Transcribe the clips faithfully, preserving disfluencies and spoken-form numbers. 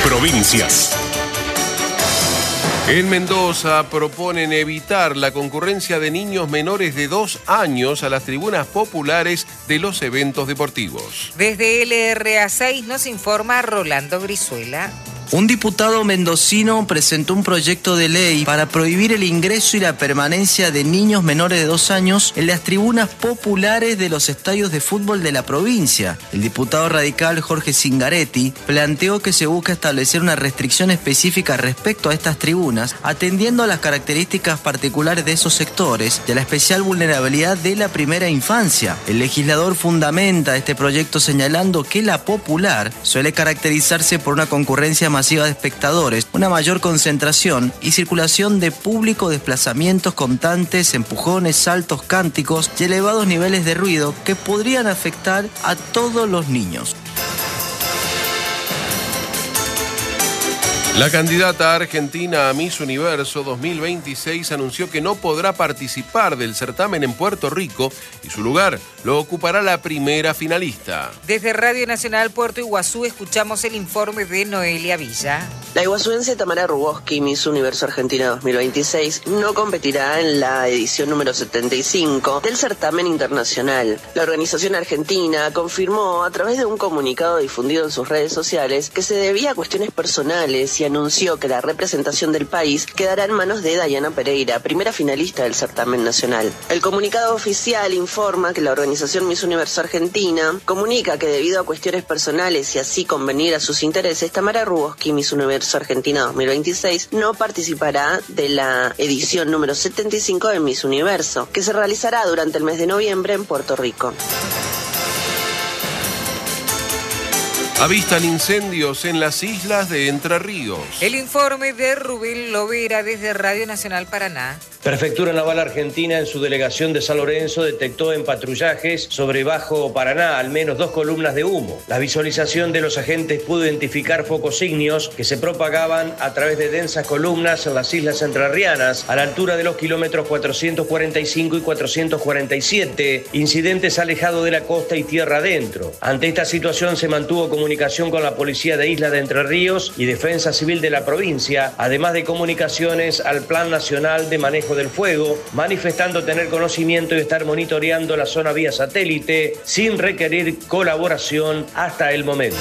Provincias. En Mendoza proponen evitar la concurrencia de niños menores de dos años a las tribunas populares de los eventos deportivos. Desde L R A seis nos informa Rolando Brizuela. Un diputado mendocino presentó un proyecto de ley para prohibir el ingreso y la permanencia de niños menores de dos años en las tribunas populares de los estadios de fútbol de la provincia. El diputado radical Jorge Zingaretti planteó que se busca establecer una restricción específica respecto a estas tribunas, atendiendo a las características particulares de esos sectores y a la especial vulnerabilidad de la primera infancia. El legislador fundamenta este proyecto señalando que la popular suele caracterizarse por una concurrencia masiva de espectadores, una mayor concentración y circulación de público, desplazamientos constantes, empujones, saltos, cánticos y elevados niveles de ruido que podrían afectar a todos los niños. La candidata argentina a Miss Universo dos mil veintiséis anunció que no podrá participar del certamen en Puerto Rico y su lugar lo ocupará la primera finalista. Desde Radio Nacional Puerto Iguazú escuchamos el informe de Noelia Villa. La iguazuense Tamara Ruboski, Miss Universo Argentina dos mil veintiséis, no competirá en la edición número setenta y cinco del certamen internacional. La organización argentina confirmó a través de un comunicado difundido en sus redes sociales que se debía a cuestiones personales y anunció que la representación del país quedará en manos de Dayana Pereira, primera finalista del certamen nacional. El comunicado oficial informa que la organización Miss Universo Argentina comunica que debido a cuestiones personales y así convenir a sus intereses, Tamara Ruboski, Miss Universo Argentina dos mil veintiséis, no participará de la edición número setenta y cinco de Miss Universo, que se realizará durante el mes de noviembre en Puerto Rico. Avistan incendios en las islas de Entre Ríos. El informe de Rubén Lovera desde Radio Nacional Paraná. Prefectura Naval Argentina en su delegación de San Lorenzo detectó en patrullajes sobre Bajo Paraná al menos dos columnas de humo. La visualización de los agentes pudo identificar focos ígneos que se propagaban a través de densas columnas en las islas entrerrianas a la altura de los kilómetros cuatrocientos cuarenta y cinco y cuatrocientos cuarenta y siete, incidentes alejados de la costa y tierra adentro. Ante esta situación se mantuvo comunicación con la Policía de Isla de Entre Ríos y Defensa Civil de la provincia, además de comunicaciones al Plan Nacional de Manejo del Fuego, manifestando tener conocimiento y estar monitoreando la zona vía satélite sin requerir colaboración hasta el momento.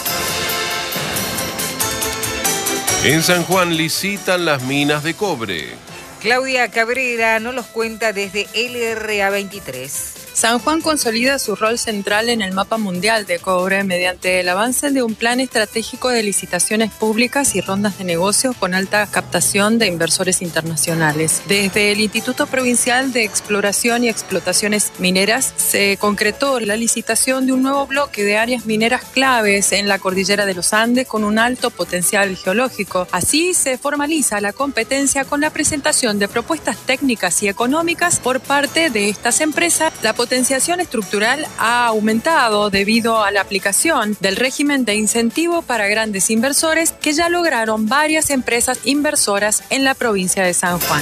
En San Juan licitan las minas de cobre. Claudia Cabrera nos los cuenta desde L R A veintitrés. San Juan consolida su rol central en el mapa mundial de cobre mediante el avance de un plan estratégico de licitaciones públicas y rondas de negocios con alta captación de inversores internacionales. Desde el Instituto Provincial de Exploración y Explotaciones Mineras se concretó la licitación de un nuevo bloque de áreas mineras claves en la cordillera de los Andes con un alto potencial geológico. Así se formaliza la competencia con la presentación de propuestas técnicas y económicas por parte de estas empresas. La La potenciación estructural ha aumentado debido a la aplicación del régimen de incentivo para grandes inversores que ya lograron varias empresas inversoras en la provincia de San Juan.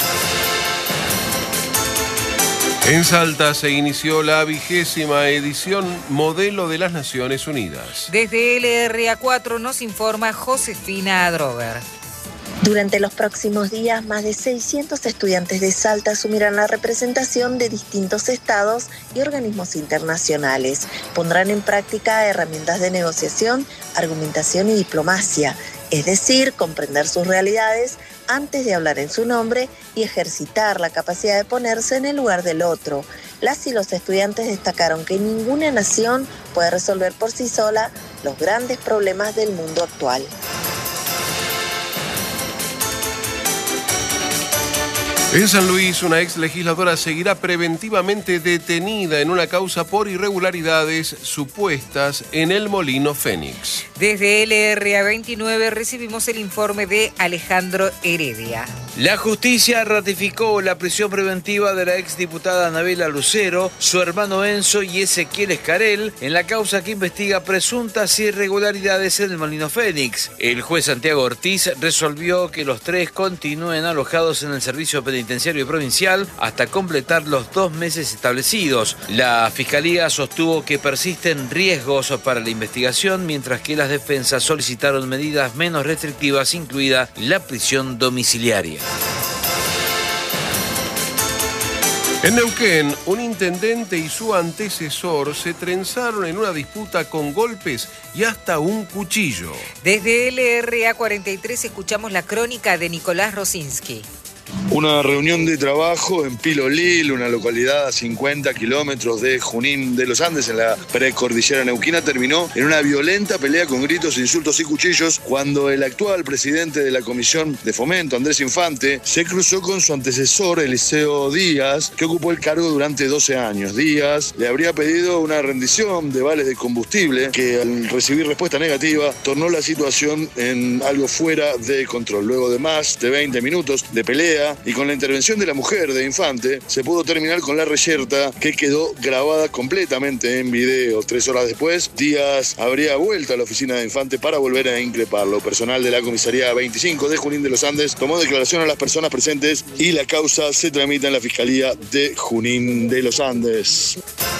En Salta se inició la vigésima edición Modelo de las Naciones Unidas. Desde L R A cuatro nos informa Josefina Adrover. Durante los próximos días, más de seiscientos estudiantes de Salta asumirán la representación de distintos estados y organismos internacionales. Pondrán en práctica herramientas de negociación, argumentación y diplomacia, es decir, comprender sus realidades antes de hablar en su nombre y ejercitar la capacidad de ponerse en el lugar del otro. Las y los estudiantes destacaron que ninguna nación puede resolver por sí sola los grandes problemas del mundo actual. En San Luis, una ex legisladora seguirá preventivamente detenida en una causa por irregularidades supuestas en el Molino Fénix. Desde L R A veintinueve recibimos el informe de Alejandro Heredia. La justicia ratificó la prisión preventiva de la exdiputada Anabela Lucero, su hermano Enzo y Ezequiel Escarel en la causa que investiga presuntas irregularidades en el Molino Fénix. El juez Santiago Ortiz resolvió que los tres continúen alojados en el servicio penitenciario Penitenciario Provincial hasta completar los dos meses establecidos. La Fiscalía sostuvo que persisten riesgos para la investigación, mientras que las defensas solicitaron medidas menos restrictivas, incluida la prisión domiciliaria. En Neuquén, un intendente y su antecesor se trenzaron en una disputa con golpes y hasta un cuchillo. Desde L R A cuarenta y tres escuchamos la crónica de Nicolás Rosinski. Una reunión de trabajo en Pilolil, una localidad a cincuenta kilómetros de Junín de los Andes, en la precordillera neuquina, terminó en una violenta pelea con gritos, insultos y cuchillos cuando el actual presidente de la Comisión de Fomento, Andrés Infante, se cruzó con su antecesor, Eliseo Díaz, que ocupó el cargo durante doce años. Díaz le habría pedido una rendición de vales de combustible que, al recibir respuesta negativa, tornó la situación en algo fuera de control. Luego de más de veinte minutos de pelea y con la intervención de la mujer de Infante, se pudo terminar con la reyerta, que quedó grabada completamente en video. Tres horas después, Díaz habría vuelto a la oficina de Infante para volver a increparlo. Personal de la comisaría veinticinco de Junín de los Andes tomó declaración a las personas presentes y la causa se tramita en la Fiscalía de Junín de los Andes.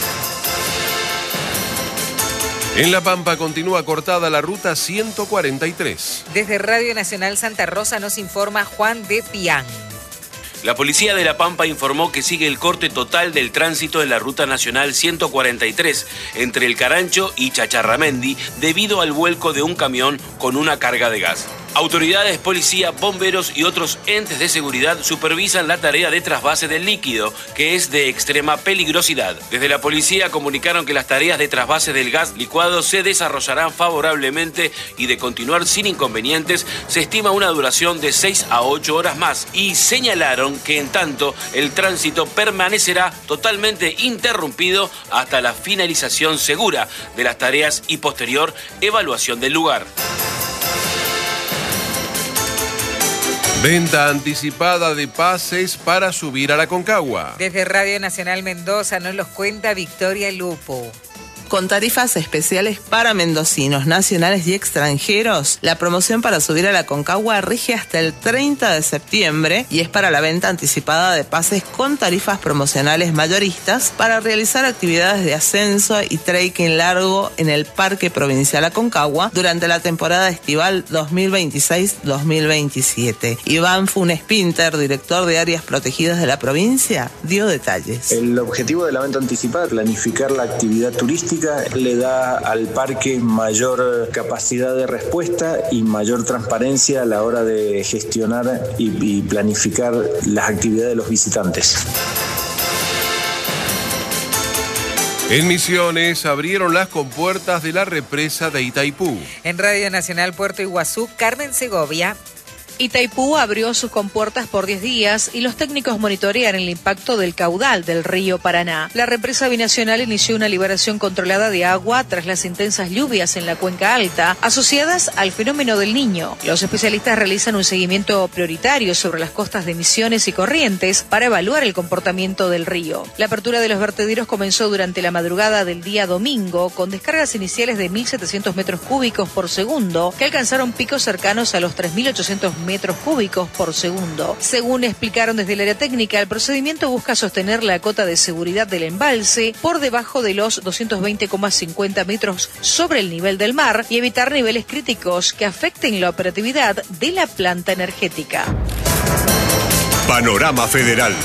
En La Pampa continúa cortada la ruta ciento cuarenta y tres. Desde Radio Nacional Santa Rosa nos informa Juan de Pián. La policía de La Pampa informó que sigue el corte total del tránsito de la ruta nacional ciento cuarenta y tres entre El Carancho y Chacharramendi debido al vuelco de un camión con una carga de gas. Autoridades, policía, bomberos y otros entes de seguridad supervisan la tarea de trasvase del líquido, que es de extrema peligrosidad. Desde la policía comunicaron que las tareas de trasvase del gas licuado se desarrollarán favorablemente y, de continuar sin inconvenientes, se estima una duración de seis a ocho horas más, y señalaron que en tanto el tránsito permanecerá totalmente interrumpido hasta la finalización segura de las tareas y posterior evaluación del lugar. Venta anticipada de pases para subir a la Concagua. Desde Radio Nacional Mendoza nos los cuenta Victoria Lupo. Con tarifas especiales para mendocinos, nacionales y extranjeros, la promoción para subir a la Concagua rige hasta el treinta de septiembre y es para la venta anticipada de pases con tarifas promocionales mayoristas para realizar actividades de ascenso y trekking largo en el Parque Provincial Aconcagua durante la temporada estival dos mil veintiséis dos mil veintisiete. Iván Funes Pinter, director de áreas protegidas de la provincia, dio detalles. El objetivo de la venta anticipada es planificar la actividad turística, le da al parque mayor capacidad de respuesta y mayor transparencia a la hora de gestionar y, y planificar las actividades de los visitantes. En Misiones abrieron las compuertas de la represa de Itaipú. En Radio Nacional Puerto Iguazú, Carmen Segovia. Itaipú abrió sus compuertas por diez días y los técnicos monitorean el impacto del caudal del río Paraná. La represa binacional inició una liberación controlada de agua tras las intensas lluvias en la cuenca alta, asociadas al fenómeno del Niño. Los especialistas realizan un seguimiento prioritario sobre las costas de Misiones y Corrientes para evaluar el comportamiento del río. La apertura de los vertederos comenzó durante la madrugada del día domingo, con descargas iniciales de mil setecientos metros cúbicos por segundo, que alcanzaron picos cercanos a los tres mil ochocientos metros cúbicos por segundo. Según explicaron desde el área técnica, el procedimiento busca sostener la cota de seguridad del embalse por debajo de los doscientos veinte coma cincuenta metros sobre el nivel del mar y evitar niveles críticos que afecten la operatividad de la planta energética. Panorama Federal.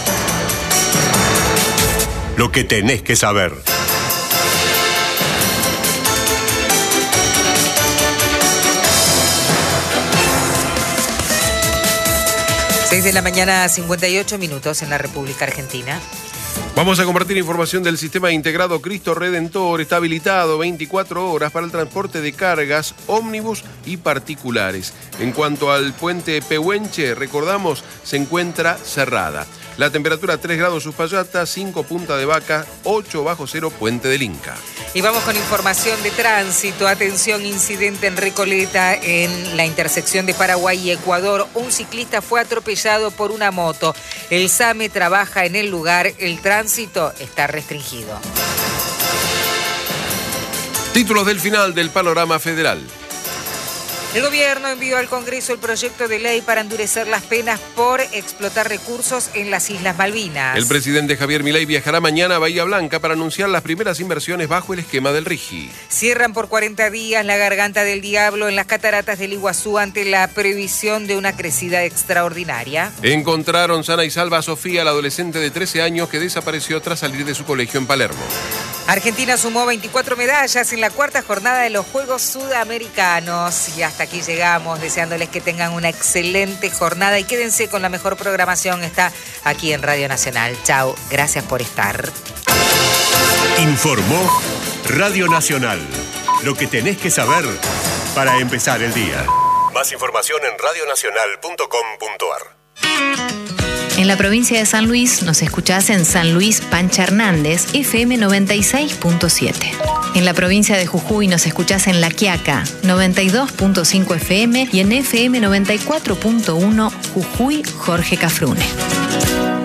Lo que tenés que saber. seis de la mañana, cincuenta y ocho minutos en la República Argentina. Vamos a compartir información del sistema integrado Cristo Redentor. Está habilitado veinticuatro horas para el transporte de cargas, ómnibus y particulares. En cuanto al puente Pehuenche, recordamos, se encuentra cerrada. La temperatura tres grados Uspallata, cinco Punta de Vaca, ocho bajo cero Puente del Inca. Y vamos con información de tránsito. Atención, incidente en Recoleta, en la intersección de Paraguay y Ecuador. Un ciclista fue atropellado por una moto. El SAME trabaja en el lugar. El tránsito está restringido. Títulos del final del Panorama Federal. El gobierno envió al Congreso el proyecto de ley para endurecer las penas por explotar recursos en las Islas Malvinas. El presidente Javier Milei viajará mañana a Bahía Blanca para anunciar las primeras inversiones bajo el esquema del RIGI. Cierran por cuarenta días la Garganta del Diablo en las cataratas del Iguazú ante la previsión de una crecida extraordinaria. Encontraron sana y salva a Sofía, la adolescente de trece años que desapareció tras salir de su colegio en Palermo. Argentina sumó veinticuatro medallas en la cuarta jornada de los Juegos Sudamericanos. Y hasta aquí llegamos, deseándoles que tengan una excelente jornada y quédense con la mejor programación. Está aquí en Radio Nacional. Chao, gracias por estar. Informó Radio Nacional. Lo que tenés que saber para empezar el día. Más información en radio nacional punto com punto a r. En la provincia de San Luis nos escuchás en San Luis Pancha Hernández, F M noventa y seis punto siete. En la provincia de Jujuy nos escuchás en La Quiaca, noventa y dos punto cinco F M y en F M noventa y cuatro punto uno Jujuy Jorge Cafrune.